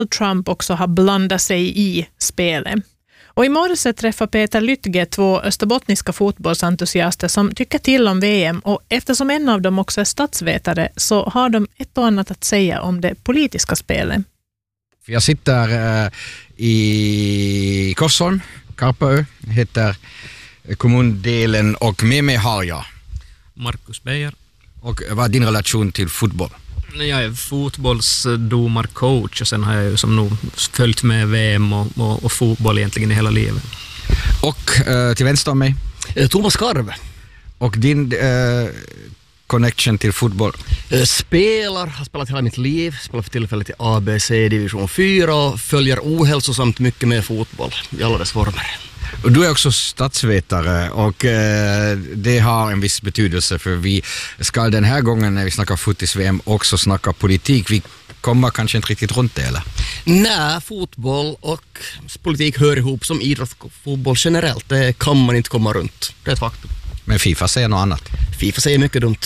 Trump också har blandat sig i spelet. Och i morse träffar Peter Lytge två österbottniska fotbollsentusiaster som tycker till om VM, och eftersom en av dem också är statsvetare så har de ett och annat att säga om det politiska spelet. Jag sitter i Korsholm, Karpö heter kommundelen, och med mig har jag Marcus Beijer. Och vad är din relation till fotboll? Jag är fotbollsdomarcoach och sen har jag ju som nog följt med VM och fotboll egentligen i hela livet. Och till vänster om mig? Thomas Karve. Och din connection till fotboll? Har spelat hela mitt liv, spelar för tillfället i ABC division 4 och följer ohälsosamt mycket med fotboll i alla dess former. Och du är också statsvetare, och det har en viss betydelse, för vi ska den här gången när vi snackar fotis-VM också snacka politik. Vi kommer kanske inte riktigt runt det, eller? Nej, fotboll och politik hör ihop som idrott och fotboll generellt. Det kan man inte komma runt. Det är ett faktum. Men FIFA säger något annat. FIFA säger mycket dumt.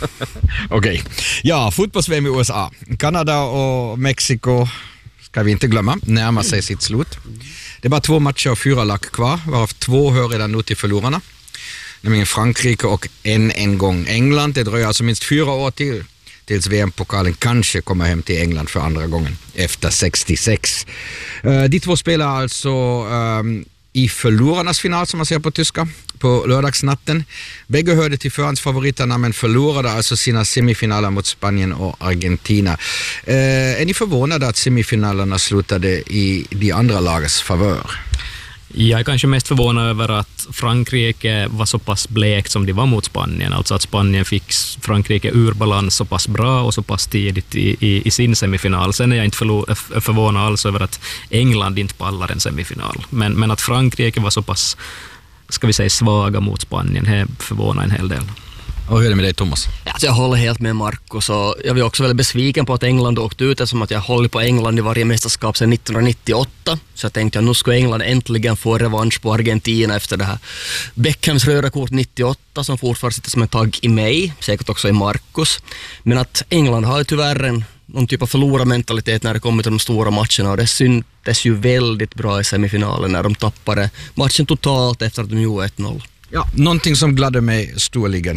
Okej. Ja, fotbolls-VM i USA. Kanada och Mexiko, ska vi inte glömma, närmar sig sitt slut. Det är bara 2 matcher och 4 lag kvar, varav 2 hör redan nu till förlorarna. Nämligen Frankrike och en gång England. Det dröjer alltså minst 4 år tills VM-pokalen kanske kommer hem till England för andra gången efter 66. De 2 spelar alltså i förlorarnas final, som man säger på tyska, på lördagsnatten. Bägge hörde till förhandsfavoriterna men förlorade alltså sina semifinaler mot Spanien och Argentina. Är ni förvånade att semifinalerna slutade i de andra lagets favör? Jag är kanske mest förvånad över att Frankrike var så pass blekt som de var mot Spanien. Alltså att Spanien fick Frankrike ur balans så pass bra och så pass tidigt i sin semifinal. Sen är jag inte förvånad alls över att England inte pallar en semifinal. Men att Frankrike var så pass, ska vi säga, svaga mot Spanien, det förvånar en hel del. Och hur är det med dig, Thomas? Alltså jag håller helt med Marcus, och jag är också väldigt besviken på att England åkte ut, eftersom att jag håller på England i varje mästerskap sedan 1998. Så jag tänkte att nu ska England äntligen få revansch på Argentina efter det här Beckhams röda kort 98 som fortfarande sitter som en tagg i mig, säkert också i Marcus. Men att England har ju tyvärr någon typ av förlorarmentalitet när det kommer till de stora matcherna, och det syntes ju väldigt bra i semifinalen när de tappade matchen totalt efter att de gjorde 1-0. Ja, någonting som gladde mig storligen.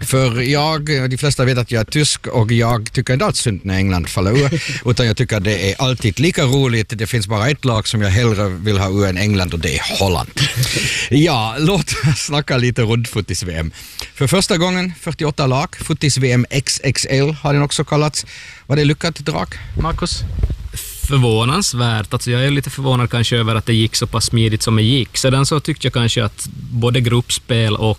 För de flesta vet att jag är tysk, och jag tycker inte alls synd när England faller ur, utan jag tycker det är alltid lika roligt. Det finns bara ett lag som jag hellre vill ha ur än England, och det är Holland. Ja, låt oss snacka lite runt fotis-VM. För första gången 48 lag, fotis-VM XXL har den också kallats. Var det lyckat drag, Marcus? Förvånansvärt. Alltså jag är lite förvånad kanske över att det gick så pass smidigt som det gick. Sedan så tyckte jag kanske att både gruppspel och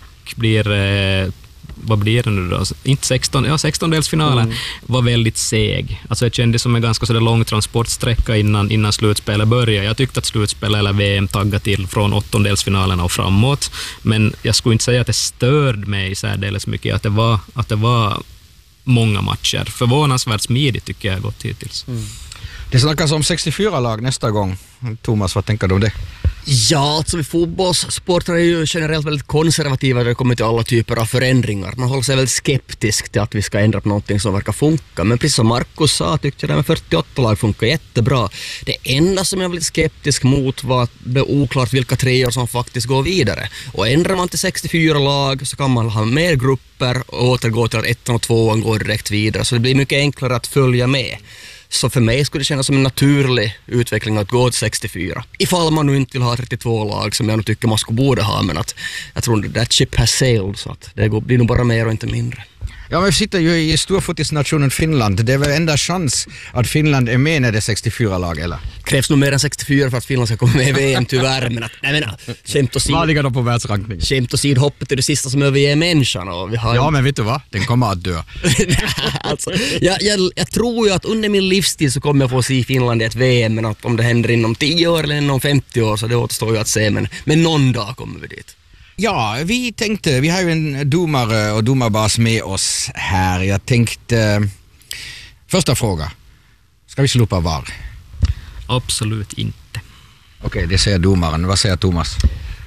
vad blir det nu då? Inte 16-delsfinalen var väldigt seg. Alltså jag kände som en ganska sådär lång transportsträcka innan slutspelet började. Jag tyckte att slutspelet eller VM taggade till från 8-delsfinalerna och framåt. Men jag skulle inte säga att det störde mig särdeles mycket att det var många matcher. Förvånansvärt smidigt tycker jag gått hittills. Det snackas om 64 lag nästa gång. Thomas, vad tänker du om det? Ja, alltså vi fotbollssportare är ju generellt väldigt konservativa när det kommer till alla typer av förändringar. Man håller sig väldigt skeptisk till att vi ska ändra på någonting som verkar funka. Men precis som Marcus sa, tyckte jag det med 48 lag funkar jättebra. Det enda som jag var lite skeptisk mot var att det är oklart vilka 3 som faktiskt går vidare. Och ändrar man till 64 lag så kan man ha mer grupper och återgå till att 1 och 2 går direkt vidare. Så det blir mycket enklare att följa med. Så för mig skulle det kännas som en naturlig utveckling att gå till 64. Ifall man nu inte vill ha 32 lag som jag nu tycker man borde ha, men att jag tror att that ship has sailed, så att det blir nog bara mer och inte mindre. Ja, men vi sitter ju i storfotisnationen Finland. Det är väl enda chans att Finland är med när det är 64 lag, eller? Krävs nog mer än 64 för att Finland ska komma med i VM, tyvärr. Men skämt åsido. Vad ligger de på världsrankningen? Skämt åsido, hoppet är det sista som överger människan. Och vi har ja, men vet du vad? Den kommer att dö. Alltså, jag tror ju att under min livstid så kommer jag få se Finland i ett VM, men att om det händer inom 10 år eller inom 50 år så det återstår ju att se. Men någon dag kommer vi dit. Ja, vi har ju en domare och domarbas med oss här. Jag tänkte, första fråga. Ska vi slopa VAR? Absolut inte. Okej, det säger domaren. Vad säger Thomas?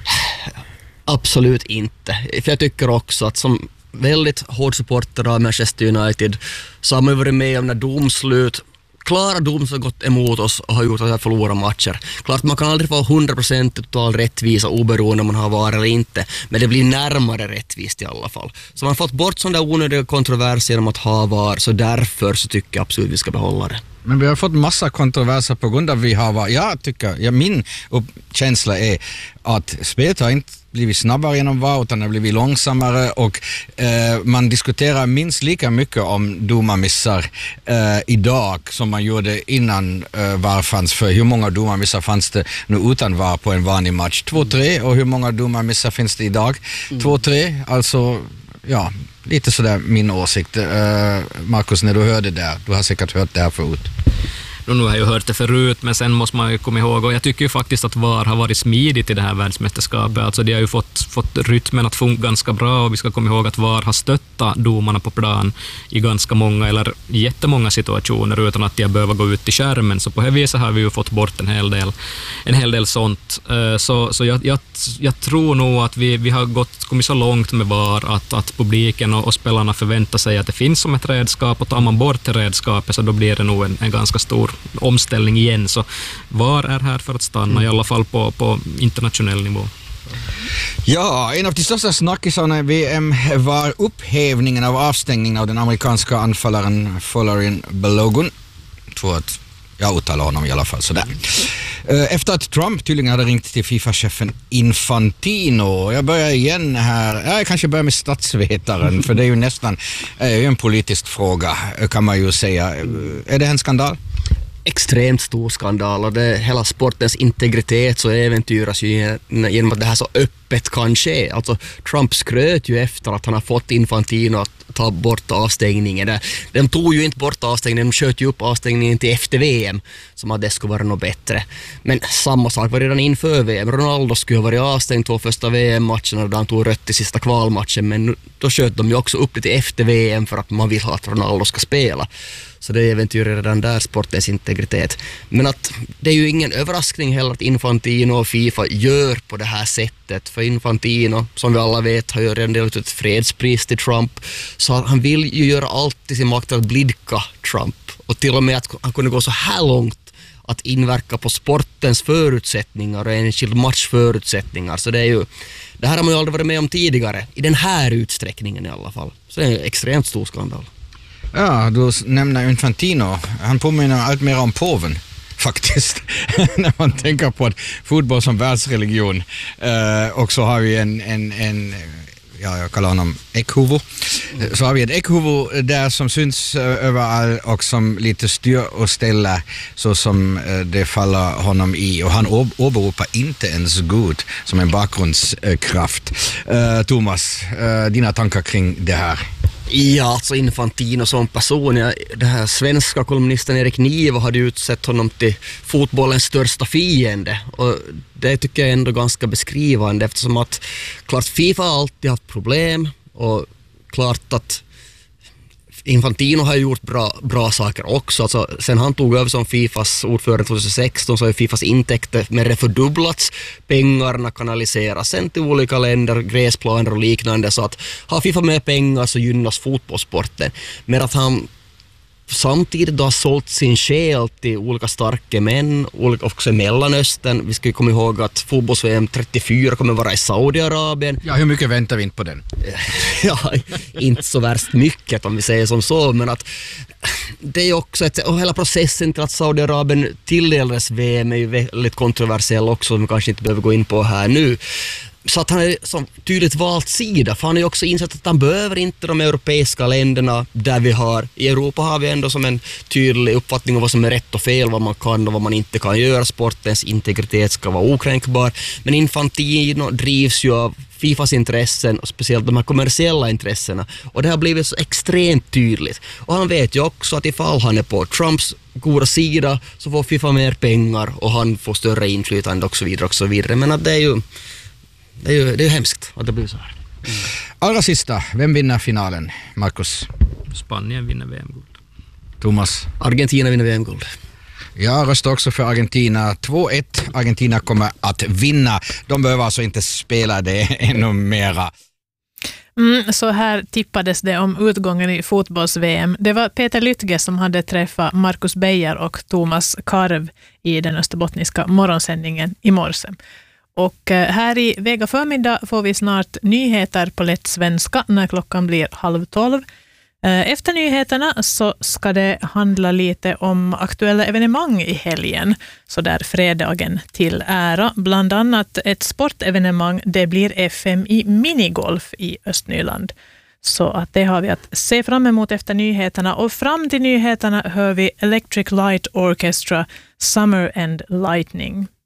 Absolut inte. För jag tycker också att som väldigt hård supporter av Manchester United så har man varit med om när domslut klara dom som gått emot oss och har gjort att jag förlorar matcher. Klart man kan aldrig få 100% total rättvisa oberoende om man har VAR eller inte, men det blir närmare rättvist i alla fall. Så man har fått bort sådana där onödiga kontroverser genom att ha VAR, så därför så tycker jag absolut vi ska behålla det. Men vi har fått massa kontroverser på grund av att vi har VAR. Min känsla är att spelet har inte blivit snabbare genom VAR utan det har blivit långsammare och man diskuterar minst lika mycket om domarmissar idag som man gjorde innan VAR fanns. För hur många domarmissar fanns det nu utan VAR på en vanlig match? 2-3, och hur många domarmissar finns det idag? 2-3, alltså ja, lite sådär min åsikt. Markus, när du hörde det där, du har säkert hört det här förut. Nu har jag hört det förut, men sen måste man ju komma ihåg, och jag tycker ju faktiskt att VAR har varit smidigt i det här världsmästerskapet. Alltså de har ju fått rytmen att funka ganska bra, och vi ska komma ihåg att VAR har stöttat domarna på plan i ganska många eller jättemånga situationer utan att de behöver gå ut i skärmen. Så på det viset har vi ju fått bort en hel del sånt. Så jag tror nog att vi har kommit så långt med VAR att publiken och spelarna förväntar sig att det finns som ett redskap, och tar man bort det redskapet så då blir det nog en ganska stor omställning igen. Så VAR är här för att stanna, i alla fall på internationell nivå. Ja, en av de största snackisarna i VM var upphävningen av avstängningen av den amerikanska anfallaren Folarin Balogun. Jag tror att jag uttalar honom i alla fall sådär. Efter att Trump tydligen hade ringt till FIFA-chefen Infantino. Jag börjar igen här. Jag kanske börjar med statsvetaren, för det är ju nästan en politisk fråga, kan man ju säga. Är det en skandal? Extremt stor skandal, och det, hela sportens integritet så äventyras ju genom att det här så öppet kan ske. Alltså Trump skröt ju efter att han har fått Infantino att ta bort avstängningen. De tog ju inte bort avstängningen, de sköt ju upp avstängningen till efter VM som att det skulle vara något bättre. Men samma sak var redan inför VM. Ronaldo skulle ha varit avstängd 2 första VM-matcherna då han tog rött i sista kvalmatchen, men då sköt de ju också upp det till efter VM för att man vill att Ronaldo ska spela. Så det äventyrar redan där sportens integritet. Men att det är ju ingen överraskning heller att Infantino och FIFA gör på det här sättet. För Infantino, som vi alla vet, har ju redan delat ut ett fredspris till Trump. Så han vill ju göra allt i sin makt att blidka Trump. Och till och med att han kunde gå så här långt att inverka på sportens förutsättningar och enskild matchförutsättningar. Så det här har man ju aldrig varit med om tidigare, i den här utsträckningen i alla fall. Så det är en extremt stor skandal. Ja, du nämner Infantino. Han påminner allt mer om påven, faktiskt. När man tänker på att fotboll som världsreligion. Och så har vi jag kallar honom Eckhuvo. Så har vi ett Eckhuvo där som syns överallt och som lite styr och ställer så som det faller honom i. Och han åberopar inte ens Gud som en bakgrundskraft. Thomas, dina tankar kring det här? Ja, alltså Infantino som person. Det här svenska kolumnisten Erik Niva hade utsett honom till fotbollens största fiende. Och det tycker jag är ändå ganska beskrivande, eftersom att klart FIFA har alltid haft problem, och klart att Infantino har gjort bra saker också. Alltså, sen han tog över som FIFAs ordförande 2016 så har FIFAs intäkter mer fördubblats. Pengarna kanaliseras sen till olika länder, gräsplaner och liknande. Så att har FIFA med pengar så gynnas fotbollssporten. Men att han samtidigt då har sålt sin själ till olika starka män, också i Mellanöstern. Vi ska ju komma ihåg att fotbolls-VM 34 kommer vara i Saudiarabien. Ja, hur mycket väntar vi inte på den? Ja, inte så värst mycket om vi säger som så, men att det är också och hela processen till att Saudiarabien tilldelades VM är ju väldigt kontroversiell också, som vi kanske inte behöver gå in på här nu. Så att han är så tydligt valt sida, för han har ju också insett att han behöver inte de europeiska länderna där vi har. I Europa har vi ändå som en tydlig uppfattning om vad som är rätt och fel, vad man kan och vad man inte kan göra. Sportens integritet ska vara okränkbar. Men Infantino drivs ju av FIFAs intressen och speciellt de här kommersiella intressena. Och det har blivit så extremt tydligt. Och han vet ju också att ifall han är på Trumps goda sida så får FIFA mer pengar och han får större inflytande och så vidare och så vidare. Men att det är ju hemskt att det blir så här. Allra sista, vem vinner finalen? Markus? Spanien vinner VM-guld. Thomas? Argentina vinner VM-guld. Jag röstar också för Argentina. 2-1. Argentina kommer att vinna. De behöver alltså inte spela det ännu mera. Så här tippades det om utgången i fotbolls-VM. Det var Peter Lytge som hade träffat Marcus Beijer och Thomas Karv i den österbottniska morgonsändningen i morse. Och här i Vega förmiddag får vi snart nyheter på lätt svenska när klockan blir 11:30. Efter nyheterna så ska det handla lite om aktuella evenemang i helgen, så där fredagen till ära. Bland annat ett sportevenemang, det blir FM i minigolf i Östnyland. Så att det har vi att se fram emot efter nyheterna. Och fram till nyheterna hör vi Electric Light Orchestra, Summer and Lightning.